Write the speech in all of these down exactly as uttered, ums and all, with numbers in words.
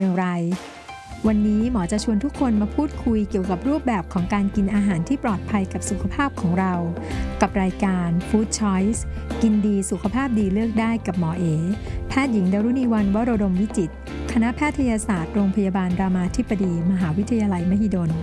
อย่างไรวันนี้หมอจะชวนทุกคนมาพูดคุยเกี่ยวกับรูปแบบของการกินอาหารที่ปลอดภัยกับสุขภาพของเรากับรายการ Food Choice กินดีสุขภาพดีเลือกได้กับหมอเอแพทย์หญิงดารุณีวรรณ วโรดมวิจิตรคณะแพทยศาสตร์โรงพยาบาลรามาธิบดีมหาวิทยาลัยมหิดล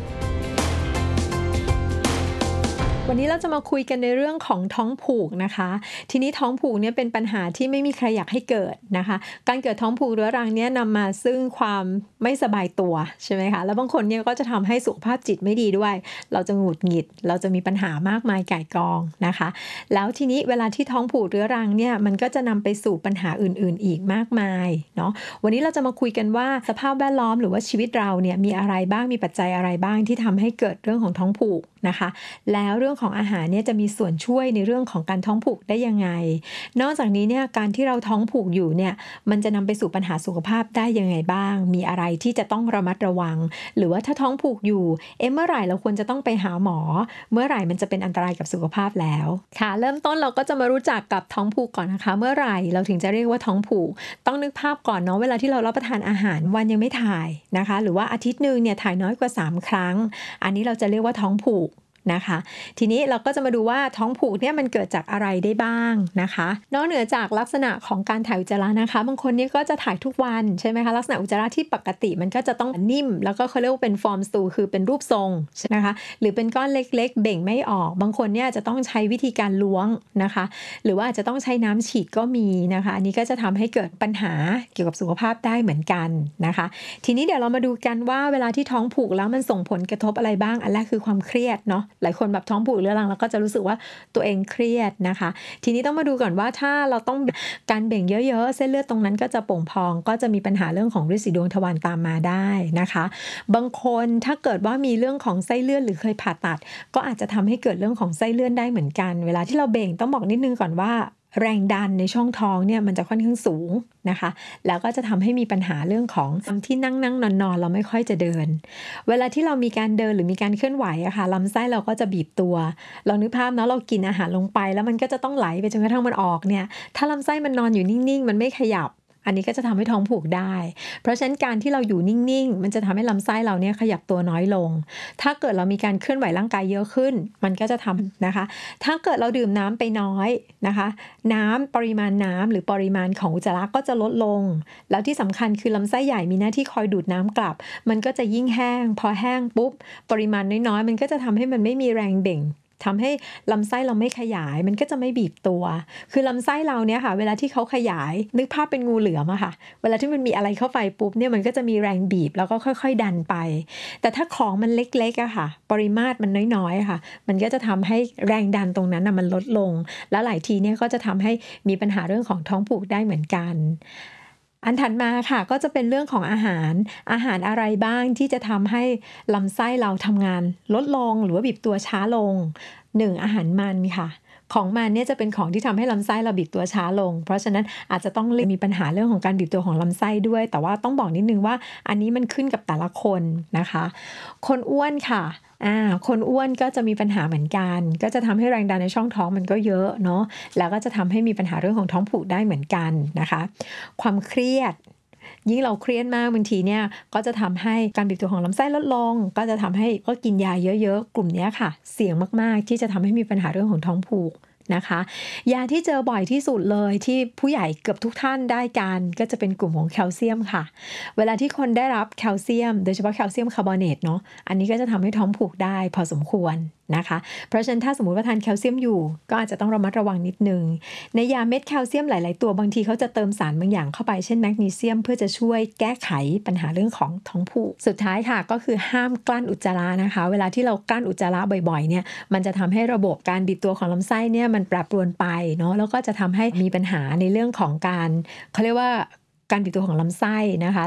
วันนี้เราจะมาคุยกันในเรื่องของท้องผูกนะคะทีนี้ท้องผูกเนี่ยเป็นปัญหาที่ไม่มีใครอยากให้เกิดนะคะการเกิดท้องผูกเรื้อรังเนี่ยนำมาซึ่งความไม่สบายตัวใช่ไหมคะแล้วบางคนเนี่ยก็จะทำให้สุขภาพจิตไม่ดีด้วยเราจะหงุดหงิดเราจะมีปัญหามากมายก่ายกองนะคะแล้วทีนี้เวลาที่ท้องผูกเรื้อรังเนี่ยมันก็จะนำไปสู่ปัญหาอื่นๆอีกมากมายเนาะวันนี้เราจะมาคุยกันว่าสภาพแวดล้อมหรือว่าชีวิตเราเนี่ยมีอะไรบ้างมีปัจจัยอะไรบ้างที่ทำให้เกิดเรื่องของท้องผูกนะคะแล้วเรื่องของอาหารเนี่ยจะมีส่วนช่วยในเรื่องของการท้องผูกได้ยังไงนอกจากนี้เนี่ยการที่เราท้องผูกอยู่เนี่ยมันจะนำไปสู่ปัญหาสุขภาพได้ยังไงบ้างมีอะไรที่จะต้องระมัดระวังหรือว่าถ้าท้องผูกอยู่เอ๊ะเมื่อไหร่เราควรจะต้องไปหาหมอเมื่อไหร่มันจะเป็นอันตรายกับสุขภาพแล้วค่ะเริ่มต้นเราก็จะมารู้จักกับท้องผูกก่อนนะคะเมื่อไหร่เราถึงจะเรียกว่าท้องผูกต้องนึกภาพก่อนเนาะเวลาที่เรารับประทานอาหารวันยังไม่ถ่ายนะคะหรือว่าอาทิตย์นึงเนี่ยถ่ายน้อยกว่าสามครั้งอันนี้เราจะเรียกว่าท้องผูกนะคะทีนี้เราก็จะมาดูว่าท้องผูกเนี่ยมันเกิดจากอะไรได้บ้างนะคะนอกเหนือจากลักษณะของการถ่ายอุจจาระนะคะบางคนเนี่ยก็จะถ่ายทุกวันใช่ไหมคะลักษณะอุจจาระที่ปกติมันก็จะต้องนิ่มแล้วก็เขาเรียกว่าเป็นฟอร์มสตูคือเป็นรูปทรงใช่ไหมคะหรือเป็นก้อนเล็กๆเบ่งไม่ออกบางคนเนี่ยจะต้องใช้วิธีการล้วงนะคะหรือว่าอาจจะต้องใช้น้ำฉีดก็มีนะคะอันนี้ก็จะทำให้เกิดปัญหาเกี่ยวกับสุขภาพได้เหมือนกันนะคะทีนี้เดี๋ยวเรามาดูกันว่าเวลาที่ท้องผูกแล้วมันส่งผลกระทบอะไรบ้างอันแรกคือความเครียดเนาะหลายคนแบบท้องผูกเรื้อรังแล้วก็จะรู้สึกว่าตัวเองเครียดนะคะทีนี้ต้องมาดูก่อนว่าถ้าเราต้องการเบ่งเยอะๆเส้นเลือดตรงนั้นก็จะโป่งพองก็จะมีปัญหาเรื่องของฤทธิ์สีดวงทวารตามมาได้นะคะบางคนถ้าเกิดว่ามีเรื่องของไส้เลื่อนหรือเคยผ่าตัดก็อาจจะทำให้เกิดเรื่องของไส้เลื่อนได้เหมือนกันเวลาที่เราเบ่งต้องบอกนิดนึงก่อนว่าแรงดันในช่องท้องเนี่ยมันจะค่อนข้างสูงนะคะแล้วก็จะทำให้มีปัญหาเรื่องของที่นั่งนั่งนอนนอนเราไม่ค่อยจะเดินเวลาที่เรามีการเดินหรือมีการเคลื่อนไหวอะค่ะลำไส้เราก็จะบีบตัวลองนึกภาพเนาะเรากินอาหารลงไปแล้วมันก็จะต้องไหลไปจนกระทั่งมันออกเนี่ยถ้าลำไส้มันนอนอยู่นิ่งๆมันไม่ขยับอันนี้ก็จะทำให้ท้องผูกได้เพราะฉะนั้นการที่เราอยู่นิ่งๆมันจะทำให้ลำไส้เราเนี่ยขยับตัวน้อยลงถ้าเกิดเรามีการเคลื่อนไหวร่างกายเยอะขึ้นมันก็จะทำนะคะถ้าเกิดเราดื่มน้ำไปน้อยนะคะน้ำปริมาณน้ำหรือปริมาณของอุจจาระก็จะลดลงแล้วที่สำคัญคือลำไส้ใหญ่มีหน้าที่คอยดูดน้ำกลับมันก็จะยิ่งแห้งพอแห้งปุ๊บปริมาณน้อยๆมันก็จะทำให้มันไม่มีแรงเบ่งทำให้ลำไส้เราไม่ขยายมันก็จะไม่บีบตัวคือลำไส้เราเนี่ยค่ะเวลาที่เขาขยายนึกภาพเป็นงูเหลือมอะค่ะเวลาที่มันมีอะไรเข้าไปปุ๊บเนี่ยมันก็จะมีแรงบีบแล้วก็ค่อยๆดันไปแต่ถ้าของมันเล็กๆอะค่ะปริมาตรมันน้อยๆอะค่ะมันก็จะทำให้แรงดันตรงนั้นอะมันลดลงแล้วหลายทีเนี่ยก็จะทำให้มีปัญหาเรื่องของท้องผูกได้เหมือนกันอันถัดมาค่ะก็จะเป็นเรื่องของอาหารอาหารอะไรบ้างที่จะทำให้ลำไส้เราทำงานลดลงหรือว่าบีบตัวช้าลงหนึ่งอาหารมันค่ะของมันเนี่ยจะเป็นของที่ทำให้ลำไส้เราบีบตัวช้าลงเพราะฉะนั้นอาจจะต้องมีปัญหาเรื่องของการบีบตัวของลำไส้ด้วยแต่ว่าต้องบอกนิดนึงว่าอันนี้มันขึ้นกับแต่ละคนนะคะคนอ้วนค่ะอ่าคนอ้วนก็จะมีปัญหาเหมือนกันก็จะทำให้แรงดันในช่องท้องมันก็เยอะเนาะแล้วก็จะทำให้มีปัญหาเรื่องของท้องผูกได้เหมือนกันนะคะความเครียดยิ่งเราเครียดมากบางทีเนี่ยก็จะทำให้การบีบตัวของลำไส้ลดลงก็จะทำให้ก็กินยาเยอะๆกลุ่มนี้ค่ะเสี่ยงมากๆที่จะทำให้มีปัญหาเรื่องของท้องผูกนะคะยาที่เจอบ่อยที่สุดเลยที่ผู้ใหญ่เกือบทุกท่านได้กันก็จะเป็นกลุ่มของแคลเซียมค่ะเวลาที่คนได้รับแคลเซียมโดยเฉพาะแคลเซียมคาร์บอเนตเนาะอันนี้ก็จะทำให้ท้องผูกได้พอสมควรนะคะเพราะฉะนั้นถ้าสมมุติว่าทานแคลเซียมอยู่ก็อาจจะต้องระมัดระวังนิดนึงในยาเม็ดแคลเซียมหลายๆตัวบางทีเขาจะเติมสารบางอย่างเข้าไปเช่นแมกนีเซียมเพื่อจะช่วยแก้ไขปัญหาเรื่องของท้องผูกสุดท้ายค่ะก็คือห้ามกลั้นอุจจาระนะคะเวลาที่เรากลั้นอุจจาระบ่อยๆเนี่ยมันจะทำให้ระบบการบีบตัวของลำไส้เนี่ยมันแปรปรวนไปเนาะแล้วก็จะทำให้มีปัญหาในเรื่องของการเขาเรียกว่าการบีบตัวของลำไส้นะคะ